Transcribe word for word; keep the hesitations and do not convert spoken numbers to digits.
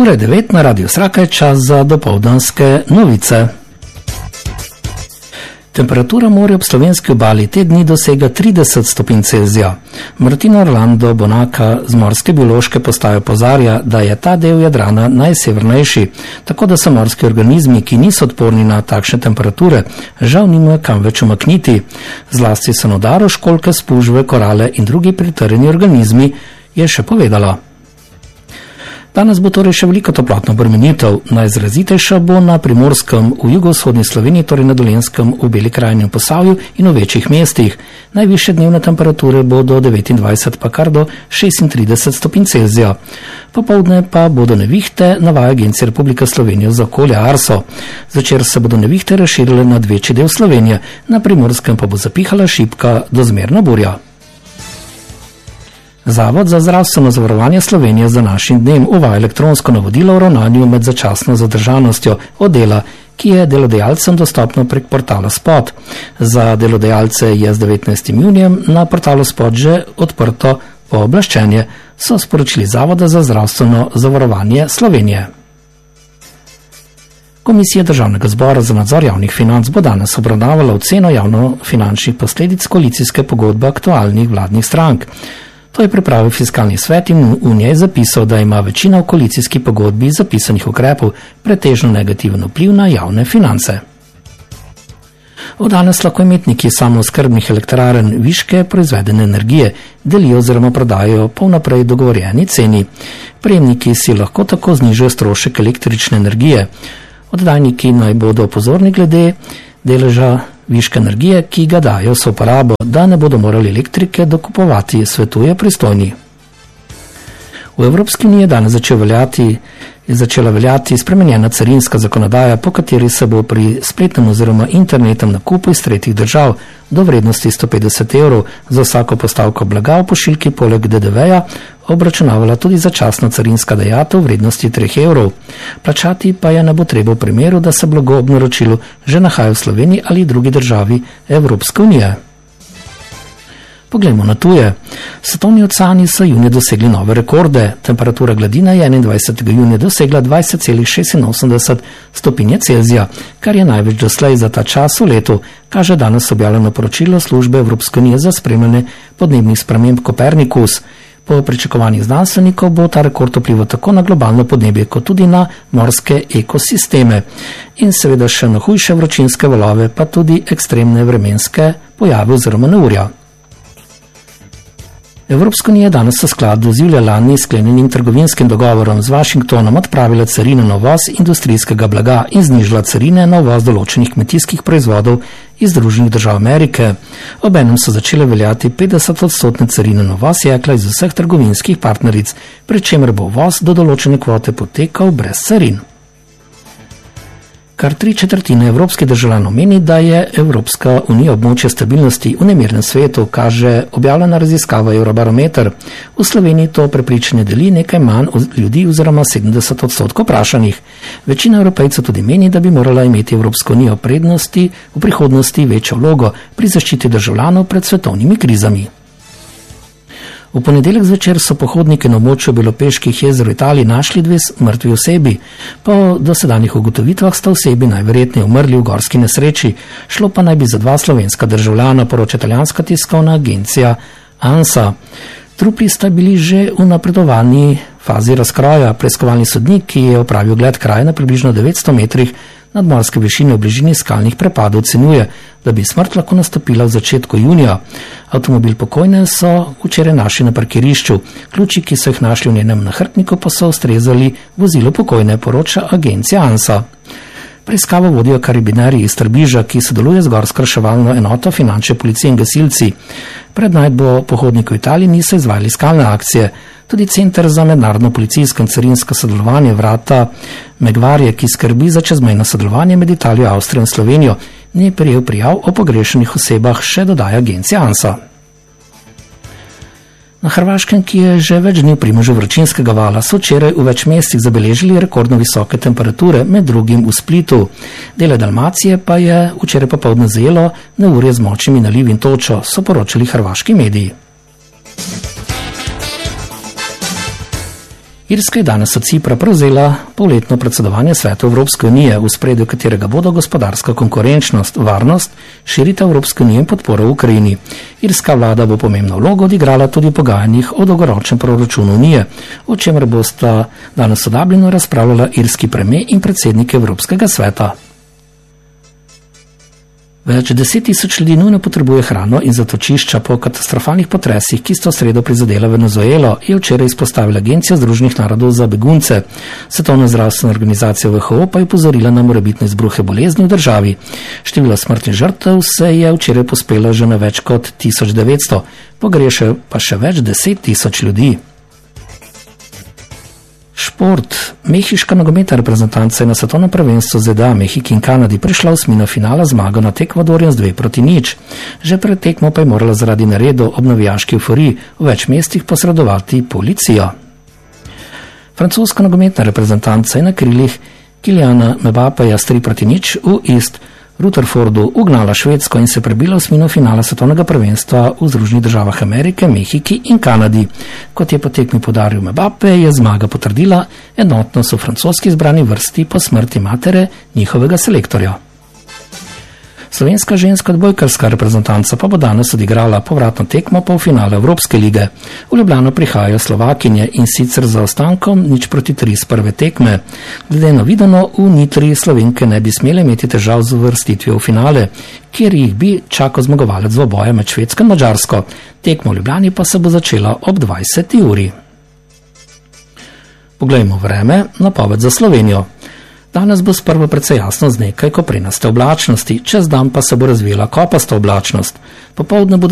Ura je devet, na Radiu Sraka je čas za dopoldanske novice. Temperatura morja ob slovenski obali te dni dosega trideset stopinj Celzija. Martin Orlando Bonaka z morske biološke postaje opozarja, da je ta del Jadrana najsevernejši, tako da so morski organizmi, ki niso odporni na takšne temperature, žal nimajo kam več umakniti. Zlasti so nodaro, školjke, spužve, korale in drugi pritrjeni organizmi, je še povedala. Danes bo torej še veliko toplotno obremenitev. Najizrazitejša bo na Primorskem, v jugovzhodni Sloveniji, torej na Dolenjskem, v Beli krajini, v Posavju in v večjih mestih. Najvišje dnevne temperature bodo devetindvajset pa kar do šestintrideset stopinj Celzija. Popoldne pa bodo nevihte, navaja Agencija Republike Slovenije za okolje Arso. Zvečer se bodo nevihte razširile nad večji del Slovenije, na Primorskem pa bo zapihala šibka do zmerna burja. Zavod za zdravstveno zavarovanje Slovenije za našim dnem uvaja elektronsko navodilo o ravnanju med začasno zadržanostjo od dela, ki je delodajalcem dostopno prek portala Spot. Za delodajalce je z devetnajstim junijem na portalu Spot že odprto pooblaščenje, so sporočili Zavoda za zdravstveno zavarovanje Slovenije. Komisija Državnega zbora za nadzor javnih financ bo danes obravnavala oceno javnofinančnih posledic koalicijske pogodbe aktualnih vladnih strank. To je pripravil Fiskalni svet in v njej zapisal, da ima večina v koalicijski pogodbi zapisanih ukrepov pretežno negativen vpliv na javne finance. Od danes lahko imetniki samooskrbnih elektrarn viške proizvedene energije delijo oziroma prodajajo po vnaprej dogovorjeni ceni. Prejemniki si lahko tako znižajo strošek električne energije. Oddajniki naj bodo pozorni glede deleža viške energije, ki ga dajo s uporabo, da ne bodo morali elektrike dokupovati, svetuje pristojni. V Evropski uniji je danes začel veljati, je začela veljati spremenjena carinska zakonodaja, po kateri se bo pri spletnem oziroma internetnem nakupu iz tretjih držav do vrednosti sto petdeset evrov za vsako postavko blaga v pošiljki poleg D D V-ja obračunavala tudi začasna carinska dajatev v vrednosti treh evrov. Plačati pa je ne bo treba v primeru, da se blago ob naročilu že nahaja v Sloveniji ali drugi državi Evropske unije. Poglejmo na tuje. Svetovni oceani so junija dosegli nove rekorde. Temperatura gladine je enaindvajsetega junija dosegla dvajset celih šestinosemdeset stopinje Celzija, kar je največ doslej za ta čas v letu, kaže danes objavljeno poročilo službe Evropske unije za spremljanje podnebnih sprememb Copernicus. Po pričakovanjih znanstvenikov bo ta rekord vplival tako na globalno podnebje, kot tudi na morske ekosisteme. In seveda še na hujše vročinske valove, pa tudi ekstremne vremenske pojave oziroma neurja. Evropska unija je danes v skladu z julija lani sklenjenim trgovinskim dogovorom z Washingtonom odpravila carine na uvoz industrijskega blaga in znižala carine na uvoz določenih kmetijskih proizvodov iz Združenih držav Amerike. Obenem so začele veljati petdeset odstotne carine na uvoz jekla iz vseh trgovinskih partneric, pri čemer bo uvoz do določene kvote potekal brez carin. Kar tri četrtine evropskih državljanov meni, da je Evropska unija območje stabilnosti v nemirnem svetu, kaže objavljena raziskava Eurobarometer. V Sloveniji to prepričanje deli nekaj manj ljudi oziroma sedemdeset odstotkov vprašanih. Večina Evropejcev tudi meni, da bi morala imeti Evropska unija v prednosti v prihodnosti večjo vlogo pri zaščiti državljanov pred svetovnimi krizami. V ponedeljek zvečer so pohodniki na območju Belopeških jezer v Italiji našli dve mrtvi osebi. Po dosedanjih ugotovitvah sta osebi najverjetneje umrli v gorski nesreči, šlo pa naj bi za dva slovenska državljana, poroča italijanska tiskovna agencija ANSA. Trupli sta bili že v napredovani fazi razkroja. Preiskovalni sodnik, ki je opravil ogled kraja na približno devetsto metrih nadmorske višine v bližini skalnih prepadov, ocenjuje, da bi smrt lahko nastopila v začetku junija. Avtomobil pokojne so včeraj našli na parkirišču. Ključi, ki so jih našli v njenem nahrbtniku, pa so ustrezali vozilu pokojne, poroča agencija ANSA. Preiskavo vodijo karabinjerji iz Trbiža, ki sodeluje z gorsko reševalno enoto finančne policije in gasilci. Pred najdbo pohodnikov v Italiji niso izvajali skalne akcije. Tudi Center za mednarodno policijsko in carinsko sodelovanje Vrata Megvarje, ki skrbi za čezmejno sodelovanje med Italijo, Avstrijo in Slovenijo, ni prejel prijav o pogrešenih osebah, še dodaja agencija ANSA. Na Hrvaškem, ki je že več dni v primežu vročinskega vala, so včeraj v več mestih zabeležili rekordno visoke temperature, med drugim v Splitu. Dele Dalmacije pa je včeraj popoldne zajelo neurje z močnimi nalivi in točo, so poročali hrvaški mediji. Irska je danes od Cipra prevzela polletno predsedovanje Svetu Evropske unije, v spredju katerega bodo gospodarska konkurenčnost, varnost, širitev Evropske unije in podpora v Ukrajini. Irska vlada bo pomembno vlogo odigrala tudi v pogajanjih o dolgoročnem proračunu unije, o čemer bosta danes v Dublinu razpravljala irski premijer in predsednik Evropskega sveta. Več deset tisoč ljudi nujno potrebuje hrano in zatočišča po katastrofalnih potresih, ki sta v sredo prizadela Venezuelo, je včeraj izpostavila Agencija Združenih narodov za begunce. Svetovna zdravstvena organizacija W H O pa je opozorila na morebitne izbruhe bolezni v državi. Število smrtnih žrtev se je včeraj pospelo že na več kot tisoč devetsto, pogreša pa še več deset tisoč ljudi. Šport. Mehiška nogometna reprezentanca je na svetovnem prvenstvu Z D A, Mehiki in Kanadi prišla v osmino finala zmago nad Ekvadorjem z dve proti nič. Že pred tekmo pa je morala zaradi neredov ob navijaški euforiji v več mestih posredovati policijo. Francoska nogometna reprezentanca je na krilih Kyliana Mbappeja s tri proti nič v East Rutherfordu ugnala Švedsko in se prebila v osmino finala svetovnega prvenstva v Združenih državah Amerike, Mehiki in Kanadi. Kot je po tekmi podaril Mbappe, je zmaga potrdila enotnost v francoski izbrani vrsti po smrti matere njihovega selektorja. Slovenska ženska odbojkarska reprezentanca pa bo danes odigrala povratno tekmo polfinale Evropske lige. V Ljubljano prihajajo Slovakinje in sicer za ostankom nič proti tri z prve tekme. Glede na videno, v Nitri Slovenke ne bi smele imeti težav z uvrstitvijo v finale, kjer jih bi čakal zmagovalec dvoboja med Švedsko in Madžarsko. Tekmo v Ljubljani pa se bo začela ob dvajseti uri. Poglejmo vreme, napoved za Slovenijo. Danes bo sprva precej jasno z nekaj koprenaste oblačnosti, čez dan pa se bo razvila kopasta oblačnost. Popoldne bodo